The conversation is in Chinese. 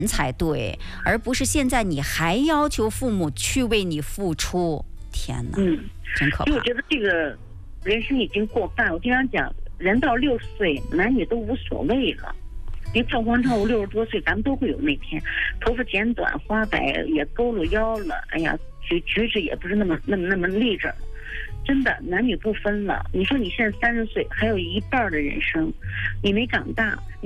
才对，而不是现在你还要求父母去为你付出。天哪，真可怕。 我觉得这个人生已经过半。我经常讲，人到60岁，男女都无所谓了。你跳广场舞60多岁，咱们都会有那天，头发剪短，花白也佝偻腰了，哎呀，举止也不是那么立正。真的，男女不分了。你说你现在30岁，还有一半的人生，你没长大。